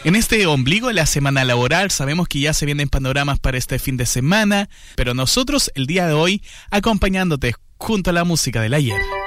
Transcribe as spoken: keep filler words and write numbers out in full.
En este ombligo de la semana laboral sabemos que ya se vienen panoramas para este fin de semana, pero nosotros el día de hoy acompañándote junto a la música del ayer.